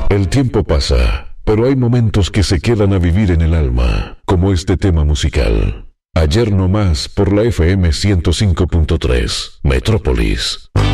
El tiempo pasa, pero hay momentos que se quedan a vivir en el alma, como este tema musical. Ayer no más por la FM 105.3, Metrópolis.